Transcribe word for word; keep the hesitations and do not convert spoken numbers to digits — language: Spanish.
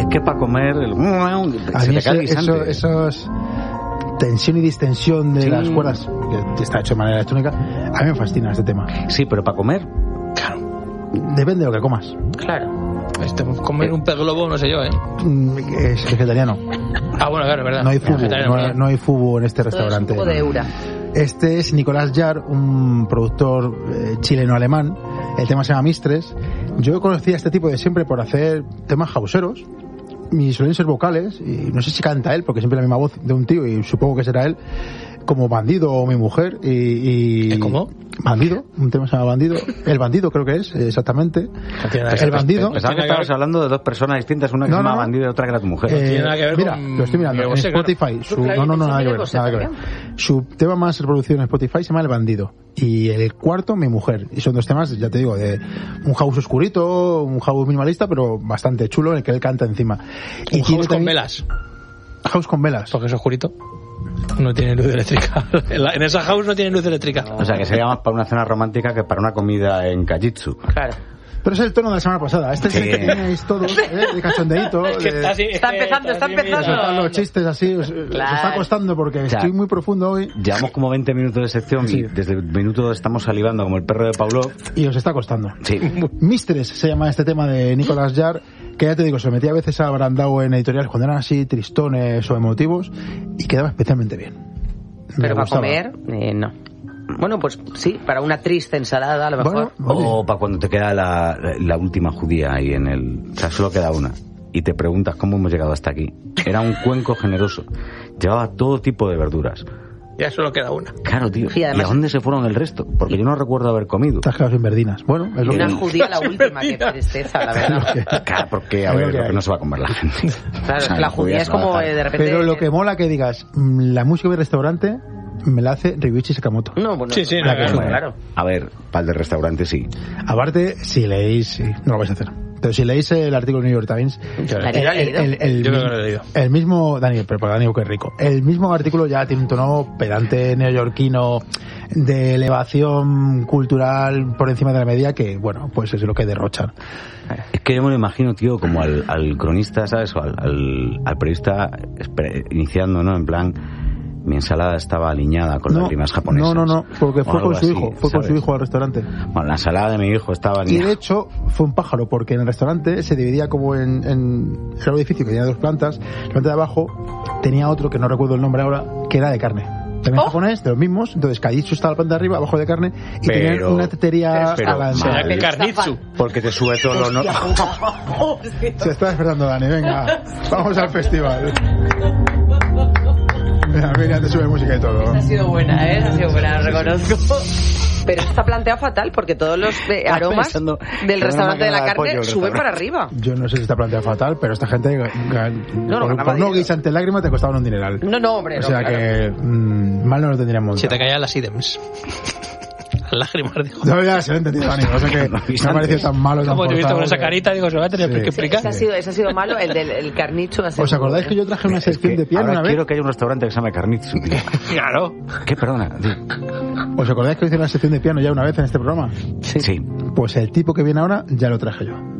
que para comer el... A se mí te cae el eso, guisante. eso, esos tensión y distensión de Sí. las cuerdas, que está hecho de manera electrónica, a mí me fascina este tema. Sí, pero para comer... Depende de lo que comas. Claro. Este, comer un pez globo, no sé yo, ¿eh? Mm, Es vegetariano. Ah, bueno, claro, es verdad. No hay fubu, Vegetariano, no, ¿verdad? no hay fubu en este Todo es un restaurante. poco de eura. Este es Nicolás Jar, un productor eh, chileno-alemán. El tema se llama Mistres. Yo conocía a este tipo de siempre por hacer temas houseeros. Y suelen ser vocales. Y no sé si canta él, porque siempre la misma voz de un tío, y supongo que será él, como Bandido o Mi Mujer. Y, y... ¿Cómo? Bandido, un tema se llama Bandido. El Bandido creo que es, exactamente. nada El Bandido. Pensaba que estabas hablando de dos personas distintas, una que No, se llama no, no. Bandido y otra que era tu mujer. Eh, tiene nada que ver mira, con lo estoy mirando Miguel en Bosé, claro. Spotify. Su, Claro, no, no, no, pensé nada que Miguel ver, Bosé nada que ver. también. Su tema más reproducido en Spotify se llama El Bandido. Y el cuarto, Mi Mujer. Y son dos temas, ya te digo, de un house oscurito, un house minimalista, pero bastante chulo, en el que él canta encima. Y Un tiene house con también- velas. House con velas. Porque es oscurito. No tiene luz eléctrica. En, la- en esa house no tiene luz eléctrica. O sea, que sería más para una cena romántica que para una comida en Kajitsu. Claro. Pero es el tono de la semana pasada. Este es el Sí. que teníais todos, ¿eh? De cachondeíto. Es que de- está así, es Está que empezando, está así empezando. mismo. soltar los chistes así. Os, os Claro. está costando porque sea, estoy muy profundo hoy Llevamos como veinte minutos de sección Sí. y desde el minuto dos estamos salivando como el perro de Pavlov. y os está costando. Sí. Mistres se llama este tema de Nicolás Jar, que ya te digo, se lo metía a veces a Brandao en editoriales cuando eran así tristones o emotivos y quedaba especialmente bien. Me Pero para gustaba. comer, eh, no. Bueno, pues sí, para una triste ensalada a lo mejor. Bueno, oye, O para cuando te queda la, la última judía ahí en el... O sea, solo queda una. Y te preguntas cómo hemos llegado hasta aquí. Era un cuenco generoso. Llevaba todo tipo de verduras. Ya solo queda una. Claro, tío. Sí, además- ¿Y a dónde se fueron el resto? Porque yo no recuerdo haber comido. te has quedado sin verdinas. Bueno, es lo Una que... judía la última, qué tristeza, la verdad. Claro, porque, a Es lo ver, que lo que hay. no se va a comer la gente. Claro, es O sea, que la judía es se va a como dejar. eh, de repente... Pero lo que mola que digas, mm, la música del restaurante me la hace Ryuichi Sakamoto. No, bueno, Sí, sí, claro, no, claro, Bueno, claro. A ver, para el de restaurante sí. Aparte, si leéis, sí, no lo vais a hacer, pero si leéis el artículo del New York Times, Daniel, ¿lo ha leído? el, el- Yo creo que lo he leído. el mismo, Daniel, pero para Daniel que es rico, el mismo artículo ya tiene un tono pedante neoyorquino de elevación cultural por encima de la media que, bueno, pues es lo que derrochan. Es que yo me lo imagino, tío, como al, al cronista, ¿sabes? O al, al, al periodista esper- iniciando, ¿no? En plan, mi ensalada estaba alineada con No, las rimas japonesas. no, no, no, porque O fue algo con su así, hijo, fue con su ¿sabes? hijo al restaurante. Bueno, la ensalada de mi hijo estaba Y alineada. de hecho fue un pájaro, porque en el restaurante se dividía como en, en era un edificio que tenía dos plantas. La planta de abajo tenía otro que no recuerdo el nombre ahora, que era de carne. También Oh. japonés, de los mismos. Entonces Kajitsu estaba en la planta de arriba, abajo de carne, y Pero- tenían una tetería pero a la mal. ensalada. Karnitsu. Porque te sube todo lo... No... Se está despertando Dani, venga, vamos al festival. Mira, mira, te sube música y todo. Ha sido buena, ¿eh? Ha sido buena, lo reconozco. Pero está planteado fatal porque todos los eh, Estaba aromas pensando, del pero restaurante de una la máquina de carne pollo, suben restaurante. para arriba. Yo no sé si está planteado fatal, pero esta gente, ga- ga- no, por, ganaba por no dinero. guisante lágrima, te costaban un dineral. No, no, hombre, O no, sea claro. que mm, mal no lo tendríamos. Se te caían las ídems. Lágrimas, dijo. No, ya se lo he entendido, Dani. O sea que no me ha parecido tan malo, tan Como te he visto forzado con esa que- carita, digo, se lo va a tener Sí. que Sí, explicar. ese ha sido, ese ha sido malo, el del el carnicho ha sido ¿Os acordáis que yo traje una Es sección que de piano ahora una vez? quiero que haya un restaurante que se llame Karnitsu, tío. Claro. ¿Qué? Perdona, tío. ¿Os acordáis que hice una sección de piano ya una vez en este programa? Sí. Pues el tipo que viene ahora ya lo traje yo.